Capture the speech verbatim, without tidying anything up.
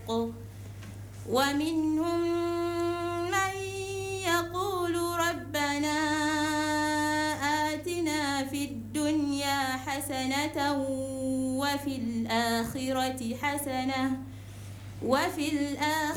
الحق ومنهم من يقول ربنا آتنا في الدنيا حسنة وفي الآخرة حسنة وفي الآخرة